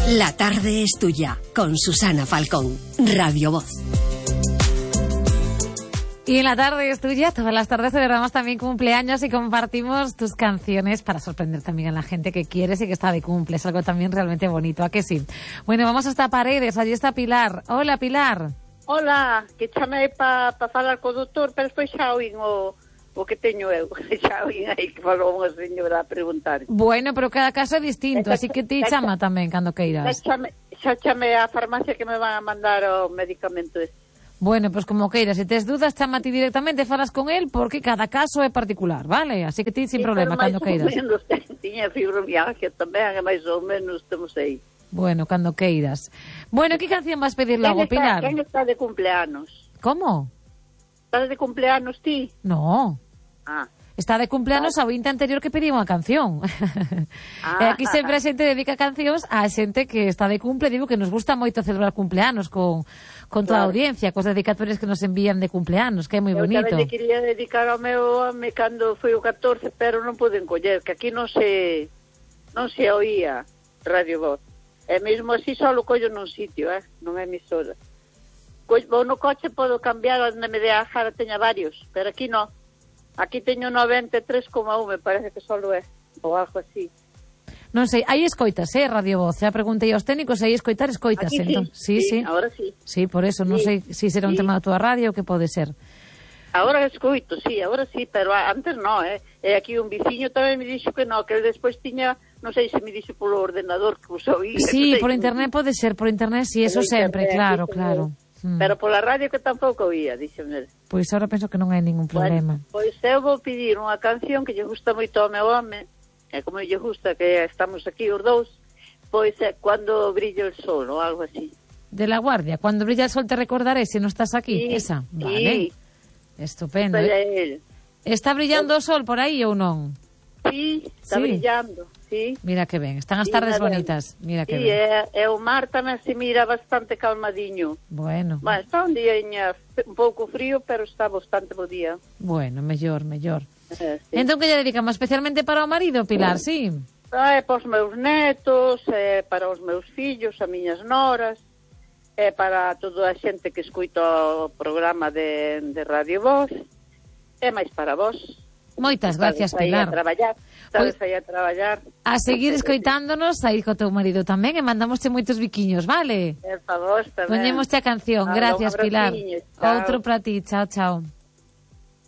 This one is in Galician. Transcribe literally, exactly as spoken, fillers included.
La tarde es tuya, con Susana Falcón, Radio Voz. Y en la tarde es tuya, todas las tardes celebramos también cumpleaños y compartimos tus canciones para sorprender también a la gente que quieres y que está de cumple. Es algo también realmente bonito, ¿a que sí? Bueno, vamos hasta Paredes, allí está Pilar. Hola, Pilar. Hola, que chamei para pa falar co doutor, pero despois xa oín o, o que teño eu. Xa oín aí que falou unha señora a preguntar. Bueno, pero cada caso é distinto, así que ti chama tamén cando queiras. Xa chamei, xa chamei a farmacia que me van a mandar o medicamento este. Bueno, pues como queiras, se tes dudas, chama ti directamente, falas con él, porque cada caso é particular, vale? Así que ti sin sí, problema, cando queiras. Menos, tiña fibromialgia tamén, que máis ou menos estamos aí. Bueno, cando queiras. Bueno, que canción vas pedir logo, Pilar? Quen está de cumpleanos? Como? Estás de cumpleanos ti? No. Ah. Está de cumpleanos ao vinte anterior que pediu unha canción. Ah, e aquí sempre a xente dedica cancións a xente que está de cumple. Digo que nos gusta moito celebrar cumpleanos con, con toda claro. a audiencia, cos dedicatorios que nos envían de cumpleanos, que é moi bonito. Eu tamén quería dedicar ao meu home cando foi o catorce, pero non pude encoller, que aquí non se non se oía Radio Voz. E mesmo así só o collo nun sitio, eh? Non é emisora. Vou no coche, podo cambiar onde me dé a jara, teña varios, pero aquí non. Aquí teño noventa e tres coma un, me parece que só é, ou algo así. Non sei, hai escoitas, eh, Radio Voz. Já preguntei aos técnicos, hai escoitar escoitas. Aquí entón. sí, sí, sí, ahora sí. Sí, por eso, non sí, sei se si será un sí. tema da tua radio ou que pode ser. Ahora escoito, sí, ahora sí, pero antes non, eh. E aquí un viciño tamén me dixo que non, que el despois tiña, non sei se me dixo polo ordenador que usou. Sí, por internet pode ser, por internet, sí, eso sempre, claro, claro. Mm. Pero pola radio que tampouco oía, díxeme. Pois agora penso que non hai ningún problema. Bueno, pois eu vou pedir unha canción que lle gusta moito ao meu home, e como lle gusta que estamos aquí os dous, pois é Cuando brilla el sol, ou algo así. De La Guardia, Cuando brilla el sol te recordaré se non estás aquí, sí, esa. Vale. Sí. Estupendo. Eh? Está brillando o sol por aí ou non? Sí, está sí. brillando. Sí. Mira que ben, están as tardes sí, bonitas. Mira que sí, ben. E, e o mar tamén se mira bastante calmadiño. Bueno. Bueno, está un día un pouco frío, pero está bastante bo día. Bueno, mellor, mellor. Eh, sí. Entón, que lle dedicamos especialmente para o marido, Pilar, sí? É para os meus netos, é para os meus fillos, as miñas noras, é para toda a xente que escuita o programa de, de Radio Voz, é máis para vos. Moitas gracias, Pilar. A traballar, sabes aí a traballar. A seguir escoitándonos, aí co teu marido tamén, e mandamosche moitos biquiños, vale? Por favor, tamén. Poñémosche a canción. Gracias, Pilar. Outro para ti, chao, chao.